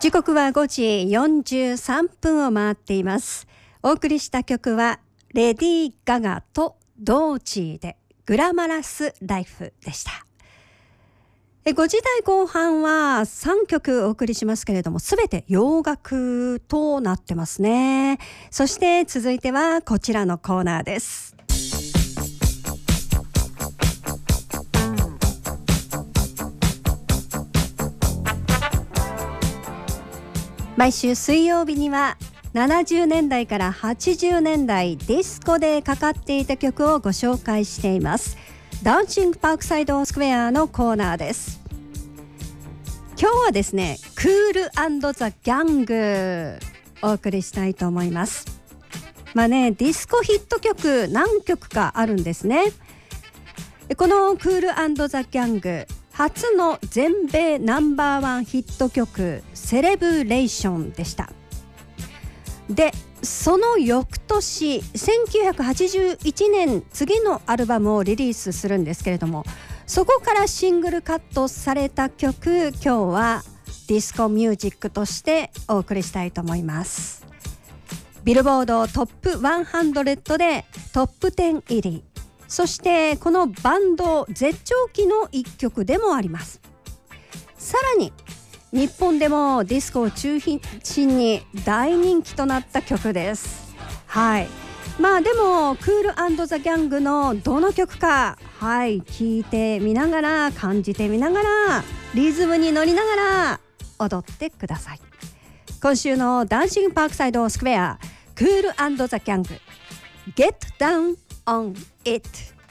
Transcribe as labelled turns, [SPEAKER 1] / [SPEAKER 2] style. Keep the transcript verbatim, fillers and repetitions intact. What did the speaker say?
[SPEAKER 1] 時刻はごじよんじゅうさんぷんを回っています。お送りした曲はレディー・ガガとドーチーでグラマラス・ライフでした。ごじだいこう半はさんきょくお送りしますけれども、すべて洋楽となってますね。そして続いてはこちらのコーナーです。毎週水曜日にはななじゅうねんだいからはちじゅうねんだいディスコでかかっていた曲をご紹介しています。ダンシングパークサイドスクエアのコーナーです。今日はですね、クール&ザ・ギャングお送りしたいと思います。まあね、ディスコヒット曲何曲かあるんですね。このクール&ザ・ギャング初の全米ナンバーワンヒット曲セレブレーションでした。で、その翌年せんきゅうひゃくはちじゅういちねん次のアルバムをリリースするんですけれども、そこからシングルカットされた曲、今日はディスコミュージックとしてお送りしたいと思います。ビルボードトップひゃくでトップじゅう入り、そしてこのバンド絶頂期の一曲でもあります。さらに日本でもディスコを中心に大人気となった曲です。はい。まあでもクール&ザ・ギャングのどの曲か、はい聞いてみながら、感じてみながら、リズムに乗りながら踊ってください。今週のダンシングパークサイドスクエア、クール&ザ・ギャング Get Down on It。